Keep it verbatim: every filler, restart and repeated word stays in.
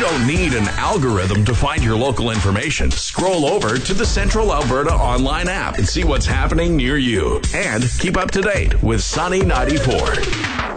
don't need an algorithm to find your local information. Scroll over to the Central Alberta online app and see what's happening near you. And keep up to date with Sunny ninety-four.